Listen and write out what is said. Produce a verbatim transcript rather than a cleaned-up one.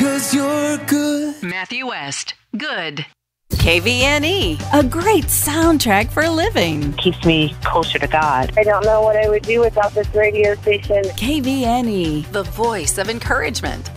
'cause you're good. Matthew West, Good. K V N E, a great soundtrack for living. Keeps me closer to God. I don't know what I would do without this radio station. K V N E, the voice of encouragement.